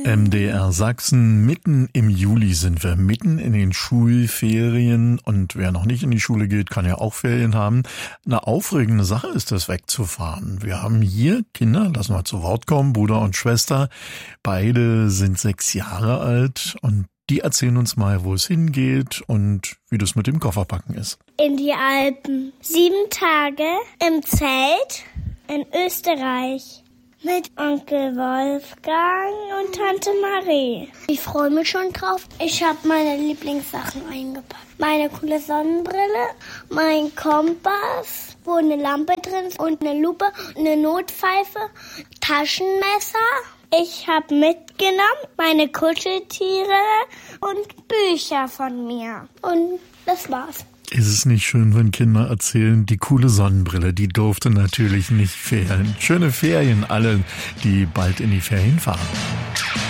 MDR Sachsen, mitten im Juli sind wir, mitten in den Schulferien, und wer noch nicht in die Schule geht, kann ja auch Ferien haben. Eine aufregende Sache ist es, wegzufahren. Wir haben hier Kinder, lassen wir zu Wort kommen, Bruder und Schwester. Beide sind 6 Jahre alt und die erzählen uns mal, wo es hingeht und wie das mit dem Kofferpacken ist. In die Alpen. 7 Tage im Zelt in Österreich. Mit Onkel Wolfgang und Tante Marie. Ich freue mich schon drauf. Ich habe meine Lieblingssachen eingepackt. Meine coole Sonnenbrille, mein Kompass, wo eine Lampe drin ist und eine Lupe, eine Notpfeife, Taschenmesser. Ich habe mitgenommen meine Kuscheltiere und Bücher von mir. Und das war's. Ist es nicht schön, wenn Kinder erzählen, die coole Sonnenbrille, die durfte natürlich nicht fehlen. Schöne Ferien alle, die bald in die Ferien fahren.